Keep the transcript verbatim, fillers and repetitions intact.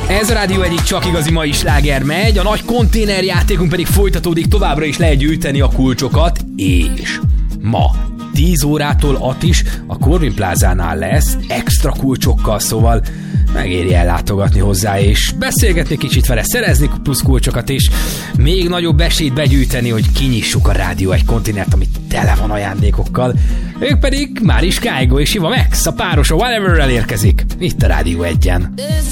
Ez a Rádió egyik csak igazi mai sláger megy, a nagy konténerjátékunk pedig folytatódik, továbbra is lehet gyűjteni a kulcsokat, és ma tíz órától Attis a Corvin Plázánál lesz extra kulcsokkal, szóval megéri ellátogatni hozzá, és beszélgetni kicsit vele, szerezni plusz kulcsokat, és még nagyobb esélyt begyűjteni, hogy kinyissuk a Rádió egy konténert, ami tele van ajándékokkal. Ők pedig Máris Kájgó és Iva Max, a páros a Whatever-rel érkezik, itt a Rádió egyen.